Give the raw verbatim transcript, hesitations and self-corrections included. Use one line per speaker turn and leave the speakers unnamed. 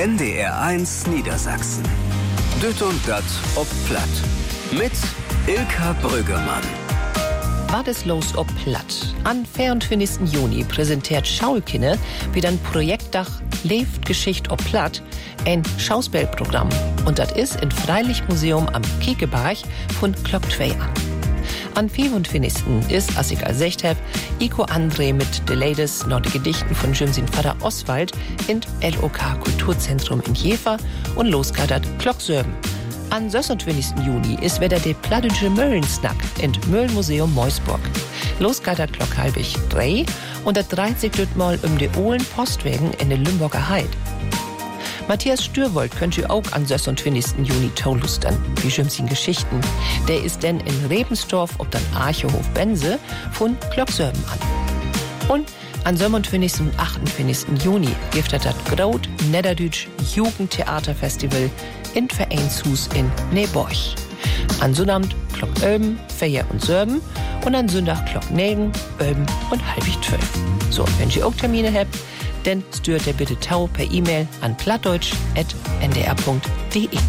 N D R eins Niedersachsen. Düt und dat ob Platt. Mit Ilka Brüggemann.
Was ist los ob Platt? Am vierundzwanzigsten Juni präsentiert Schaulkinne wieder ein Projektdach Leeft Geschicht ob Platt, ein Schauspielprogramm. Und das ist im Freilichtmuseum am Kiekeberg von Glock zwei an. Am fünfundzwanzigsten ist, als ich als gesagt habe, Iko André mit de Ladies noch die Gedichten von Jimsin Vater Oswald in L O K Kulturzentrum in Jever und losgadert Glock sieben. Am sechsundzwanzigsten Juni ist wieder der Plattdeutsche Müllensnack im Müllmuseum Meusburg. Losgadert Glock halbig drei und das dreht sich dort mal um die Ohlen Postwegen in der Lümburger Heid. Matthias Stürwold könnt ihr auch am sechsundzwanzigsten Juni taulustern, wie Jimsin Geschichten. Der ist denn in Rebensdorf ob dann Archehof Bense von Glocksörben an. Und am siebenundzwanzigsten und achtundzwanzigsten Juni gibt es das Groot Niederdütsch Jugendtheaterfestival in Vereinshus in Neborg. An Sonnabend Glock Öben, Feier und Sörben und an Sonntag Glock Negen, Öben und halbig zwölf. So, wenn ihr auch Termine habt, dann stört ihr bitte Tau per E-Mail an plattdeutsch at n d r punkt d e.